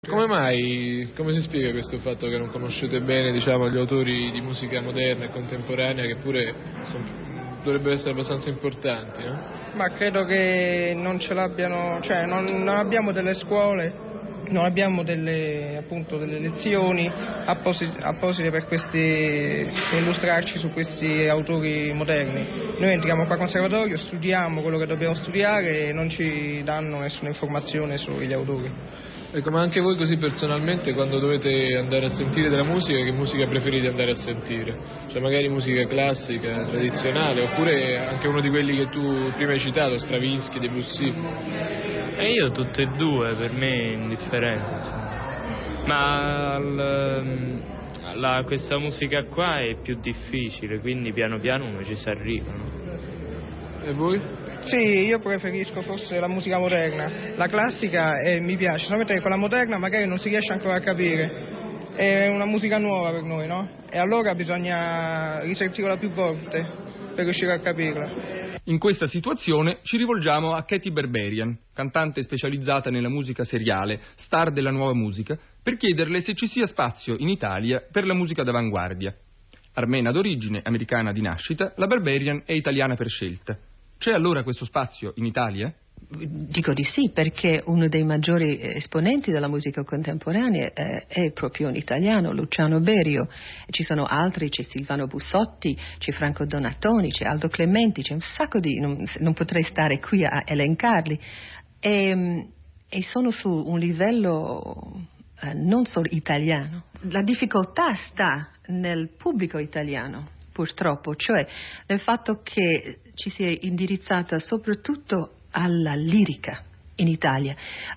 Come mai, come si spiega questo fatto che non conoscete bene, diciamo, gli autori di musica moderna e contemporanea che pure dovrebbero essere abbastanza importanti, no? Ma credo che non ce l'abbiano, cioè non abbiamo delle scuole, non abbiamo delle lezioni apposite per illustrarci su questi autori moderni. Noi entriamo qua al conservatorio, studiamo quello che dobbiamo studiare e non ci danno nessuna informazione sugli autori. Ecco, ma anche voi così personalmente, quando dovete andare a sentire della musica, che musica preferite andare a sentire? Cioè magari musica classica, tradizionale, oppure anche uno di quelli che tu prima hai citato, Stravinsky, Debussy? E io tutte e due, per me è indifferente, insomma. Ma questa musica qua è più difficile, quindi piano piano uno ci si arriva, no? E voi? Sì, io preferisco forse la musica moderna. La classica mi piace, solamente che con la moderna magari non si riesce ancora a capire. È una musica nuova per noi, no? E allora bisogna risentirla più volte per riuscire a capirla. In questa situazione ci rivolgiamo a Katy Berberian, cantante specializzata nella musica seriale, star della nuova musica, per chiederle se ci sia spazio in Italia per la musica d'avanguardia. Armena d'origine, americana di nascita, la Berberian è italiana per scelta. C'è allora questo spazio in Italia? Dico di sì, perché uno dei maggiori esponenti della musica contemporanea è proprio un italiano, Luciano Berio. Ci sono altri, c'è Silvano Bussotti, c'è Franco Donatoni, c'è Aldo Clementi, c'è un sacco di... non potrei stare qui a elencarli. E sono su un livello non solo italiano. La difficoltà sta nel pubblico italiano, purtroppo, cioè nel fatto che ci si è indirizzata soprattutto alla lirica in Italia.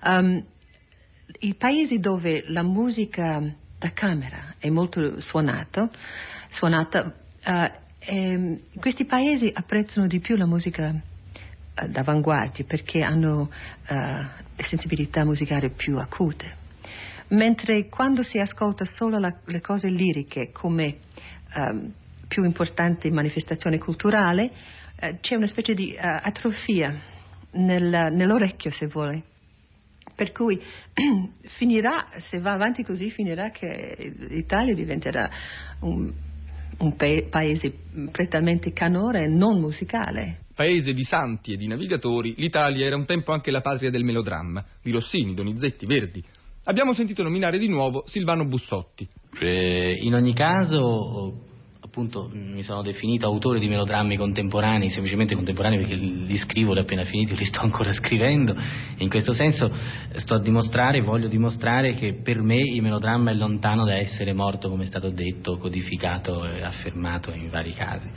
I paesi dove la musica da camera è molto suonata, questi paesi apprezzano di più la musica d'avanguardia perché hanno sensibilità musicali più acute. Mentre quando si ascolta solo le cose liriche come più importante manifestazione culturale, c'è una specie di atrofia nell'orecchio, se vuole. Per cui finirà, se va avanti così, finirà che l'Italia diventerà un paese prettamente canora e non musicale. Paese di santi e di navigatori, l'Italia era un tempo anche la patria del melodramma, di Rossini, Donizetti, Verdi. Abbiamo sentito nominare di nuovo Silvano Bussotti. In ogni caso, appunto, mi sono definito autore di melodrammi contemporanei, semplicemente contemporanei perché li scrivo, li ho appena finiti, li sto ancora scrivendo. In questo senso voglio dimostrare che per me il melodramma è lontano da essere morto, come è stato detto, codificato e affermato in vari casi.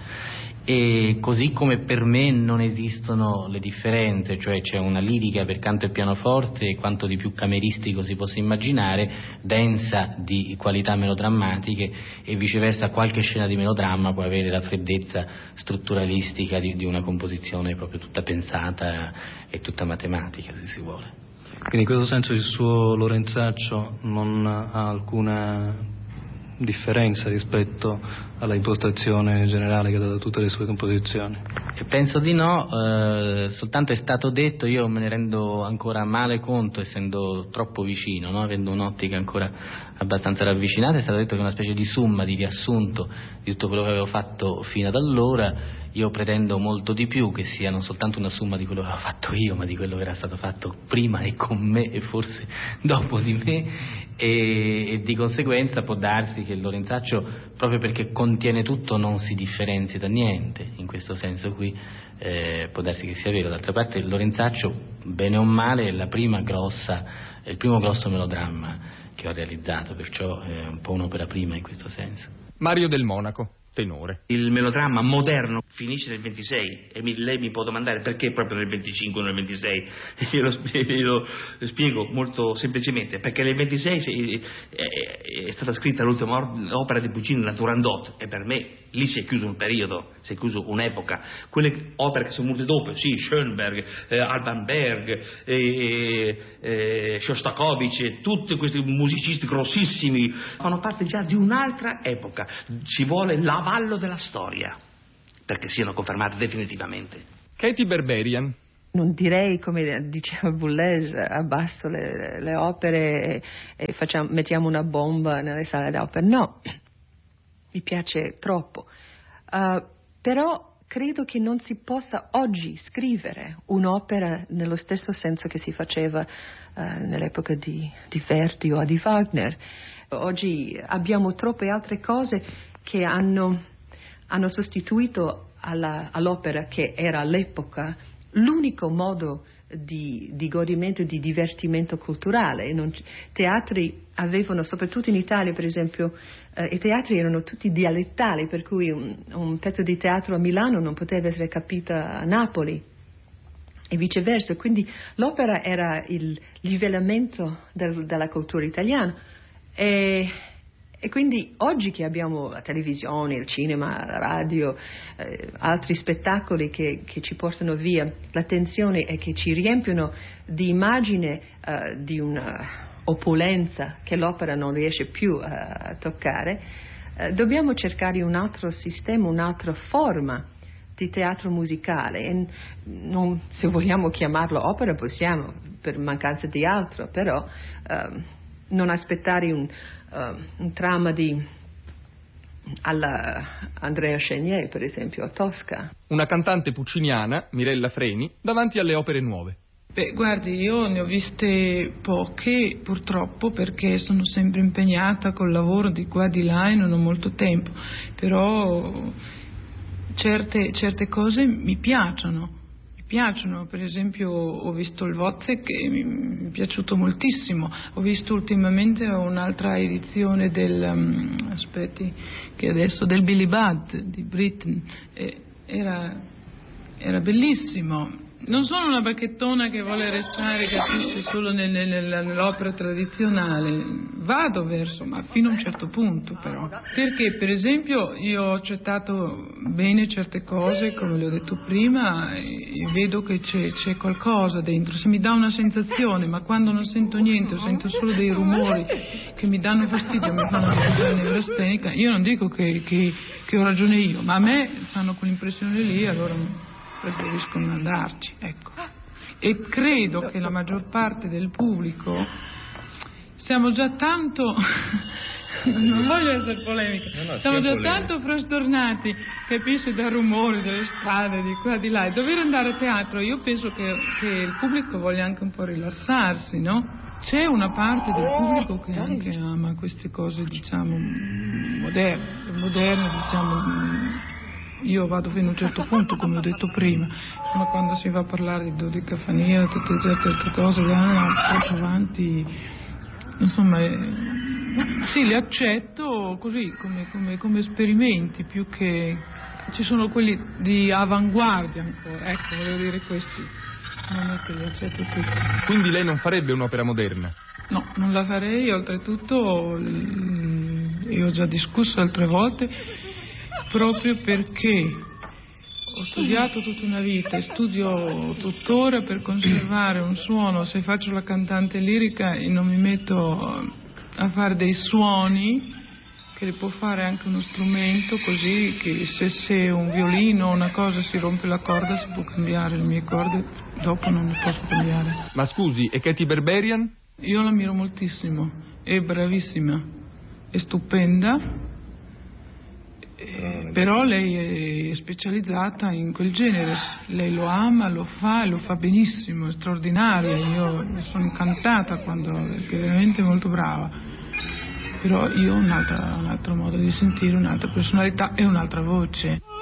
E così come per me non esistono le differenze, cioè c'è una lirica per canto e pianoforte, quanto di più cameristico si possa immaginare, densa di qualità melodrammatiche, e viceversa qualche scena di melodramma può avere la freddezza strutturalistica di una composizione proprio tutta pensata e tutta matematica, se si vuole. Quindi in questo senso il suo Lorenzaccio non ha alcuna differenza rispetto alla impostazione generale che ha dato a tutte le sue composizioni? Penso di no, soltanto è stato detto, io me ne rendo ancora male conto essendo troppo vicino, no? Avendo un'ottica ancora abbastanza ravvicinata, è stato detto che è una specie di summa, di riassunto di tutto quello che avevo fatto fino ad allora. Io pretendo molto di più, che sia non soltanto una somma di quello che avevo fatto io, ma di quello che era stato fatto prima e con me e forse dopo di me, e di conseguenza può darsi che il Lorenzaccio, proprio perché contiene tutto, non si differenzi da niente. In questo senso qui può darsi che sia vero. D'altra parte il Lorenzaccio, bene o male, è il primo grosso melodramma che ho realizzato, perciò è un po' un'opera prima in questo senso. Mario Del Monaco, tenore. Il melodramma moderno finisce nel 26 e lei mi può domandare perché proprio nel 25 o nel 26. Io lo spiego molto semplicemente, perché nel 26 è stata scritta l'ultima opera di Puccini, la Turandot, e per me lì si è chiuso un periodo, si è chiuso un'epoca. Quelle opere che sono venute dopo, sì, Schoenberg, Alban Berg, Shostakovich, tutti questi musicisti grossissimi fanno parte già di un'altra epoca. Ci vuole l'avallo della storia perché siano confermate definitivamente. Katy Berberian, Non direi, come diceva Boulez, abbasso le opere e mettiamo una bomba nelle sale d'opera. No, mi piace troppo. Però credo che non si possa oggi scrivere un'opera nello stesso senso che si faceva nell'epoca di Verdi o di Wagner. Oggi abbiamo troppe altre cose che hanno sostituito all'opera che era all'epoca l'unico modo di godimento, di divertimento culturale. Teatri avevano, soprattutto in Italia per esempio, i teatri erano tutti dialettali, per cui un pezzo di teatro a Milano non poteva essere capita a Napoli e viceversa. Quindi l'opera era il livellamento della cultura italiana e quindi oggi che abbiamo la televisione, il cinema, la radio, altri spettacoli che ci portano via l'attenzione e che ci riempiono di immagine di una opulenza che l'opera non riesce più a toccare, dobbiamo cercare un altro sistema, un'altra forma di teatro musicale. E se vogliamo chiamarlo opera possiamo, per mancanza di altro, però non aspettare un trama alla Andrea Chenier, per esempio, a Tosca. Una cantante pucciniana, Mirella Freni, davanti alle opere nuove. Beh, guardi, io ne ho viste poche, purtroppo, perché sono sempre impegnata col lavoro di qua di là e non ho molto tempo, però certe cose mi piacciono. Per esempio ho visto il Wozzeck che mi è piaciuto moltissimo, ho visto ultimamente un'altra edizione del Billy Budd di Britten, era bellissimo. Non sono una bacchettona che vuole restare, capisce, solo nell'opera tradizionale, vado verso, ma fino a un certo punto però. Perché per esempio io ho accettato bene certe cose, come le ho detto prima, e vedo che c'è qualcosa dentro, se mi dà una sensazione, ma quando non sento niente, o sento solo dei rumori che mi danno fastidio, mi fanno una cosa nevrostenica, io non dico che ho ragione io, ma a me fanno quell'impressione lì, allora preferisco non andarci, ecco. E credo che la maggior parte del pubblico siamo già tanto non voglio essere polemica, siamo già tanto frastornati, capisci, dal rumore delle strade di qua di là, e dover andare a teatro, io penso che il pubblico voglia anche un po' rilassarsi, no? C'è una parte del pubblico che anche ama queste cose, diciamo, moderne, diciamo. Io vado fino a un certo punto, come ho detto prima, ma quando si va a parlare di dodecafania, tutte certe altre cose, troppo avanti, insomma, sì, li accetto così, come esperimenti, più che ci sono quelli di avanguardia ancora, ecco, volevo dire questi, non è che li accetto tutti. Quindi lei non farebbe un'opera moderna? No, non la farei, oltretutto io ho già discusso altre volte, proprio perché ho studiato tutta una vita e studio tuttora per conservare un suono. Se faccio la cantante lirica e non mi metto a fare dei suoni che li può fare anche uno strumento, così che se un violino o una cosa si rompe la corda si può cambiare le mie corde, dopo non le posso cambiare. Ma scusi, e Katy Berberian? Io l'ammiro moltissimo, è bravissima, è stupenda. Però lei è specializzata in quel genere, lei lo ama, lo fa e lo fa benissimo, è straordinaria, io sono incantata perché è veramente molto brava, però io ho un altro modo di sentire, un'altra personalità e un'altra voce.